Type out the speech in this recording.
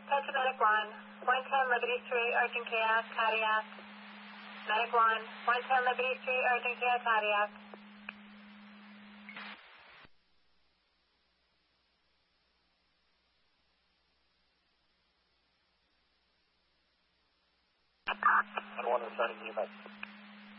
Touch Medic 1, 110 Liberty Street, urgent chaos, cardiac. Medic 1, 110 Liberty Street, urgent chaos, cardiac. I don't want to send you back.